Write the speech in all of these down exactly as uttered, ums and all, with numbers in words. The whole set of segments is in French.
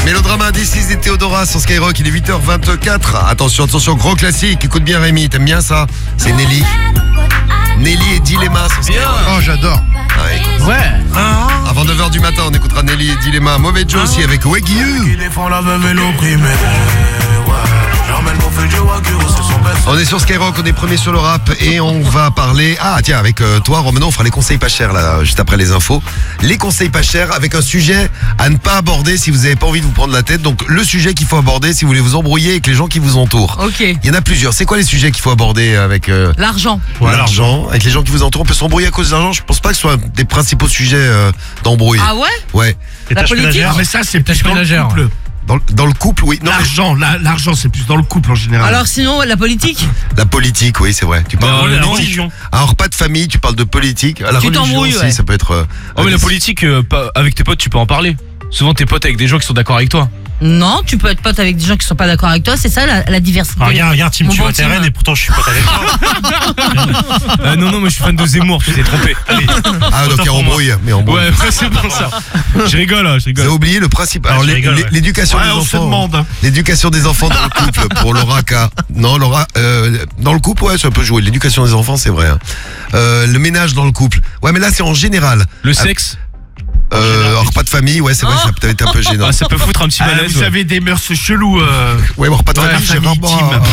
Mélodrama indécise et Théodora sur Skyrock, il est huit heures vingt-quatre. Attention, attention, gros classique, écoute bien Rémi, t'aimes bien ça? C'est Nelly. Nelly et Dilemma sur Skyrock. Oh, j'adore. Ah, écoute. Ouais. Avant neuf heures du matin, on écoutera Nelly et Dilemma. Mauvais Joe aussi avec Wake You. On est sur Skyrock, on est premier sur le rap et on va parler... Ah tiens, avec euh, toi Romano, on fera les conseils pas chers là, juste après les infos. Les conseils pas chers avec un sujet à ne pas aborder si vous n'avez pas envie de vous prendre la tête. Donc le sujet qu'il faut aborder si vous voulez vous embrouiller avec les gens qui vous entourent. Ok. Il y en a plusieurs. C'est quoi les sujets qu'il faut aborder avec... Euh, L'argent. ouais, l'argent, avec les gens qui vous entourent. On peut s'embrouiller à cause de l'argent. Je pense pas que ce soit un des principaux sujets euh, d'embrouille. Ah ouais? Ouais. La politique. Ah, mais ça, c'est plus dans le couple. Dans, le- dans le couple, oui. Non, mais L'argent, la- l'argent, c'est plus dans le couple en général. Alors sinon, la politique? la politique, oui, c'est vrai. Tu parles Bah, de la politique. religion. À un repas de famille, tu parles de politique. À la Tu religion t'embrouilles, aussi, ouais. ça peut être... euh, Oh mais la politique, euh, pas- avec tes potes, tu peux en parler. Souvent t'es potes avec des gens qui sont d'accord avec toi. Non, tu peux être pote avec des gens qui sont pas d'accord avec toi, c'est ça la, la diversité. Ah, regarde, regarde, Tim, Mon tu bon vois tes Tim. reines et pourtant je suis pote avec toi. Euh, non non, moi je suis fan de Zemmour, tu t'es trompé. Allez. Ah, donc il y a Autant pour embrouille. Mais embrouille. Ouais, ouais, c'est pour ça. Je rigole, hein, je Vous rigole. avez oublié le principe. Alors, je l'é- rigole, l'é- ouais. l'éducation Ouais, des on se enfants. demande, hein. L'éducation des enfants dans le couple pour Laura K. Non, Laura, euh, dans le couple, ouais, ça peut jouer. L'éducation des enfants, c'est vrai. hein. Euh, le ménage dans le couple. Ouais, mais là, c'est en général. Le sexe, Euh, un repas de famille, ouais, c'est vrai, Oh. ça peut être un peu gênant. ah, ça peut foutre un petit Ah, malaise. vous ouais. avez des mœurs chelous euh, Ouais, mais repas de dans la famille, j'ai famille vraiment. Tim.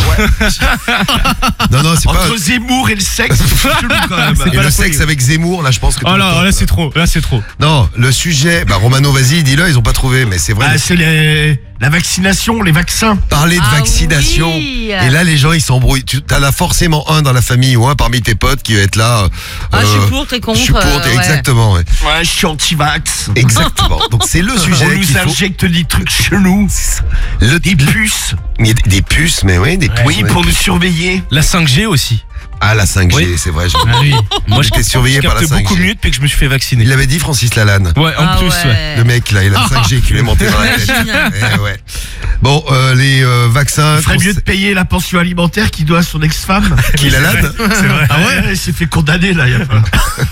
ouais. Non, non, c'est pas. Entre Zemmour et le sexe, c'est chelou quand même. Et le sexe avec Zemmour, là, je pense que. Oh tout le là, temps, là c'est trop, là c'est trop. Non, le sujet, bah Romano, vas-y, dis-le, ils ont pas trouvé, mais c'est vrai. Ah, c'est les- la vaccination, les vaccins. Parler de Ah vaccination. oui. Et là, les gens, ils s'embrouillent. Tu en as forcément un dans la famille ou un parmi tes potes qui va être là. euh, Ah, je suis euh, pour, t'es contre. Je suis pour, euh, t'es- ouais. exactement, ouais. Ouais, je suis anti-vax. Exactement. Donc, c'est le On sujet nous qu'il faut. injecte des trucs chelous. Le, Des puces. il y a des, des puces, mais oui, des puces. Oui, ouais. pour nous surveiller. La cinq G aussi. Ah, la cinq G, Oui. c'est vrai. j'ai- Ah oui. Moi, j'étais surveillé Je par la capte cinq G. beaucoup mieux depuis que je me suis fait vacciner. Il l'avait dit, Francis Lalanne. Ouais, en Ah plus, ouais. ouais. Le mec, là, il a la cinq G qui lui est monté dans la tête. Imagine. Eh ouais. Bon, euh, les euh, vaccins. Il ferait qu'on mieux sait- de payer la pension alimentaire qu'il doit à son ex-femme. Qui Lalanne? C'est vrai. Ah ouais, il s'est fait condamner là. Il y a pas...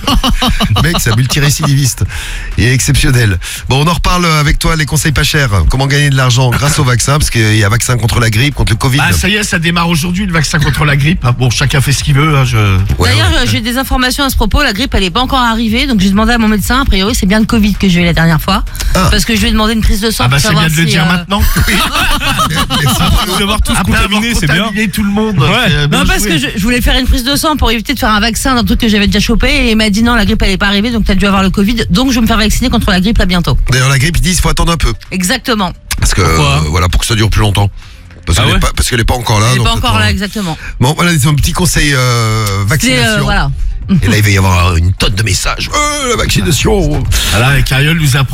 Le mec, c'est un multirécidiviste. Il est exceptionnel. Bon, on en reparle avec toi, les conseils pas chers. Comment gagner de l'argent grâce au vaccin, parce qu'il y a vaccin contre la grippe, contre le Covid. Ah ça y est, ça démarre aujourd'hui le vaccin contre la grippe. Bon, chacun fait ce qu'il veut. Hein, je... Ouais, D'ailleurs, ouais. j'ai des informations à ce propos. La grippe, elle est pas encore arrivée, donc j'ai demandé à mon médecin. A priori, c'est bien le Covid que j'ai eu la dernière fois, Ah. parce que je lui ai demandé une prise de sang Ah bah pour c'est savoir bien de le si, dire euh, maintenant. De devoir tous Après avoir contaminer, c'est bien. contaminé tout le monde. Ouais. c'est bien Non, parce joué. que je, je voulais faire une prise de sang pour éviter de faire un vaccin d'un truc que j'avais déjà chopé, et il m'a dit non, la grippe elle est pas arrivée, donc t'as dû avoir le Covid, donc je vais me faire vacciner contre la grippe là bientôt. D'ailleurs, la grippe, ils disent qu'il faut attendre un peu. Exactement. Parce que, Pourquoi euh, voilà, pour que ça dure plus longtemps. Parce Ah qu'elle ouais est pas, parce qu'elle est pas encore là. Elle est donc pas encore attends. là, exactement. Bon, voilà, c'est un petit conseil euh, C'est vaccination. euh, voilà. Et là, il va y avoir une tonne de messages. Euh, la vaccination. Voilà, et Cariole nous a